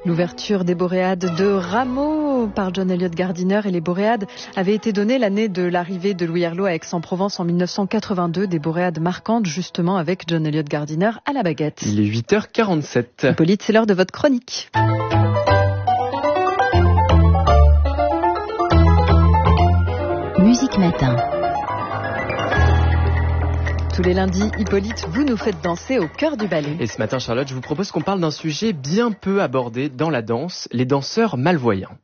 L'ouverture des Boréades de Rameau par John Eliot Gardiner, et les Boréades avaient été données l'année de l'arrivée de Louis Herlaut à Aix-en-Provence en 1982, des Boréades marquantes justement avec John Eliot Gardiner à la baguette. Il est 8h47. Hippolyte, c'est l'heure de votre chronique. Musique Matin. Tous les lundis, Hippolyte, vous nous faites danser au cœur du ballet. Et ce matin, Charlotte, je vous propose qu'on parle d'un sujet bien peu abordé dans la danse, les danseurs malvoyants.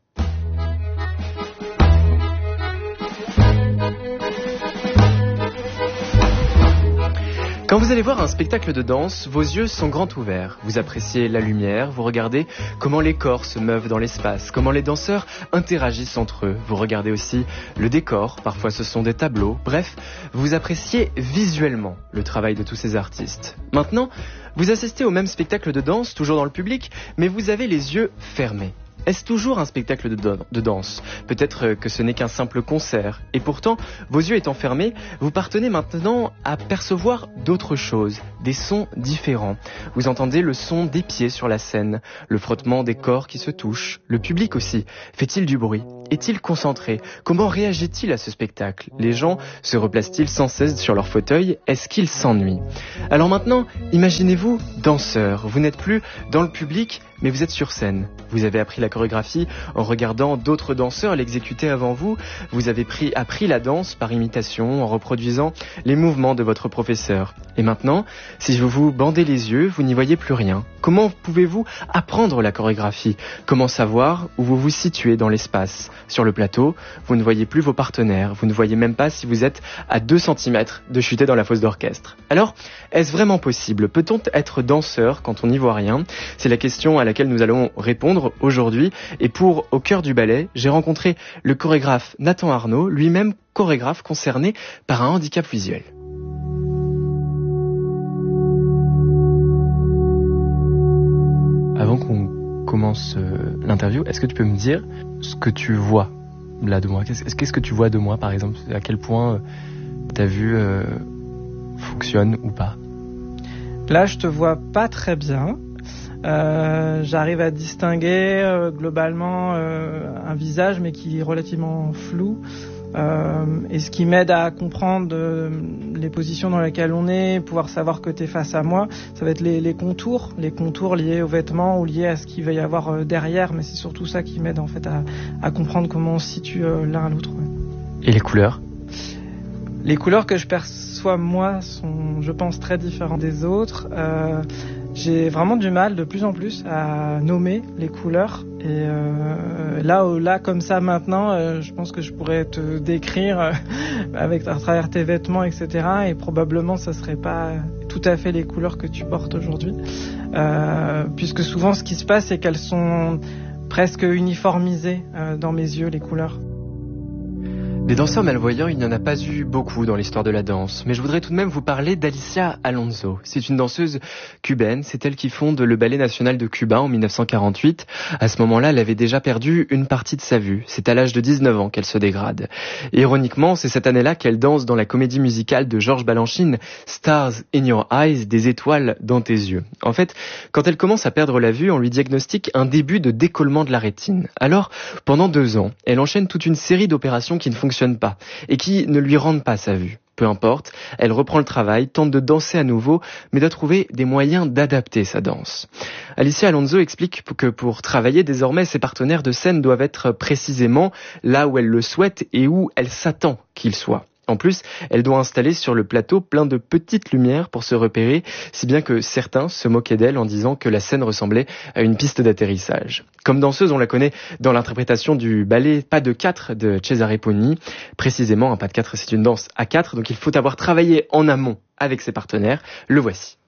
Quand vous allez voir un spectacle de danse, vos yeux sont grands ouverts. Vous appréciez la lumière, vous regardez comment les corps se meuvent dans l'espace, comment les danseurs interagissent entre eux. Vous regardez aussi le décor, parfois ce sont des tableaux. Bref, vous appréciez visuellement le travail de tous ces artistes. Maintenant, vous assistez au même spectacle de danse, toujours dans le public, mais vous avez les yeux fermés. Est-ce toujours un spectacle de danse ? Peut-être que ce n'est qu'un simple concert. Et pourtant, vos yeux étant fermés, vous parvenez maintenant à percevoir d'autres choses, des sons différents. Vous entendez le son des pieds sur la scène, le frottement des corps qui se touchent, le public aussi. Fait-il du bruit ? Est-il concentré ? Comment réagit-il à ce spectacle ? Les gens se replacent-ils sans cesse sur leur fauteuil ? Est-ce qu'ils s'ennuient ? Alors maintenant, imaginez-vous danseur. Vous n'êtes plus dans le public, mais vous êtes sur scène. Vous avez appris la chorégraphie en regardant d'autres danseurs l'exécuter avant vous. Vous avez appris la danse par imitation en reproduisant les mouvements de votre professeur. Et maintenant, si vous vous bandez les yeux, vous n'y voyez plus rien. Comment pouvez-vous apprendre la chorégraphie ? Comment savoir où vous vous situez dans l'espace ? Sur le plateau, vous ne voyez plus vos partenaires. Vous ne voyez même pas si vous êtes à 2 cm de chuter dans la fosse d'orchestre. Alors, est-ce vraiment possible ? Peut-on être danseur quand on n'y voit rien ? C'est la question à laquelle nous allons répondre aujourd'hui. Et pour Au cœur du ballet, j'ai rencontré le chorégraphe Nathan Arnaud, lui-même chorégraphe concerné par un handicap visuel. Avant qu'on commence l'interview, est-ce que tu peux me dire ce que tu vois là de moi ? Qu'est-ce que tu vois de moi, par exemple ? À quel point ta vue fonctionne ou pas ? Là, je te vois pas très bien. J'arrive à distinguer globalement un visage, mais qui est relativement flou. Et ce qui m'aide à comprendre les positions dans lesquelles on est, pouvoir savoir que tu es face à moi, ça va être les contours liés aux vêtements ou liés à ce qu'il va y avoir derrière, mais c'est surtout ça qui m'aide en fait à comprendre comment on se situe l'un à l'autre. Ouais. Et les couleurs ? Les couleurs que je perçois moi sont, je pense, très différentes des autres. J'ai vraiment du mal de plus en plus à nommer les couleurs. Et là, comme ça maintenant, je pense que je pourrais te décrire à travers tes vêtements, etc. Et probablement, ça serait pas tout à fait les couleurs que tu portes aujourd'hui. Puisque souvent, ce qui se passe, c'est qu'elles sont presque uniformisées dans mes yeux, les couleurs. Des danseurs malvoyants, il n'y en a pas eu beaucoup dans l'histoire de la danse, mais je voudrais tout de même vous parler d'Alicia Alonso. C'est une danseuse cubaine, c'est elle qui fonde le Ballet National de Cuba en 1948. À ce moment-là, elle avait déjà perdu une partie de sa vue. C'est à l'âge de 19 ans qu'elle se dégrade. Et ironiquement, c'est cette année-là qu'elle danse dans la comédie musicale de Georges Balanchine, Stars in Your Eyes, des étoiles dans tes yeux. En fait, quand elle commence à perdre la vue, on lui diagnostique un début de décollement de la rétine. Alors, pendant 2 ans, elle enchaîne toute une série d'opérations qui ne fonctionnent pas et qui ne lui rendent pas sa vue. Peu importe, elle reprend le travail, tente de danser à nouveau, mais doit trouver des moyens d'adapter sa danse. Alicia Alonso explique que pour travailler désormais, ses partenaires de scène doivent être précisément là où elle le souhaite et où elle s'attend qu'ils soient. En plus, elle doit installer sur le plateau plein de petites lumières pour se repérer, si bien que certains se moquaient d'elle en disant que la scène ressemblait à une piste d'atterrissage. Comme danseuse, on la connaît dans l'interprétation du ballet Pas de 4 de Cesare Pogni. Précisément, un pas de 4, c'est une danse à 4, donc il faut avoir travaillé en amont avec ses partenaires. Le voici.